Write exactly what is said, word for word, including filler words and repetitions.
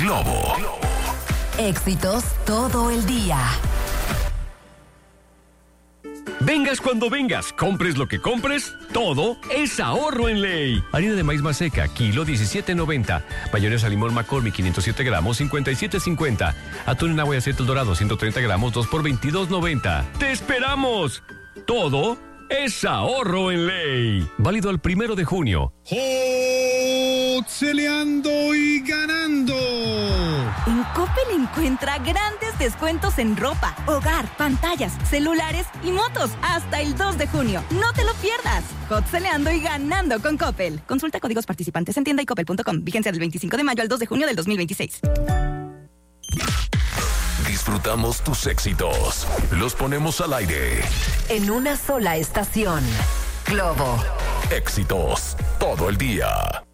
Globo. Éxitos todo el día. Vengas cuando vengas, compres lo que compres, todo es ahorro en Ley. Harina de maíz maseca, kilo diecisiete noventa. Mayonesa limón McCormick, quinientos siete gramos, cincuenta y siete cincuenta. Atún en agua y aceite El Dorado, ciento treinta gramos, dos por veintidós noventa. ¡Te esperamos! Todo es ahorro en Ley. Válido al primero de junio. ¡Celeando y ganando! En Coppel encuentra grandes descuentos en ropa, hogar, pantallas, celulares y motos hasta el dos de junio. ¡No te lo pierdas! Hot-celeando y ganando con Coppel. Consulta códigos participantes en tienda y coppel punto com. Vigencia del veinticinco de mayo al dos de junio del dos mil veintiséis. Disfrutamos tus éxitos. Los ponemos al aire. En una sola estación. Globo. Éxitos todo el día.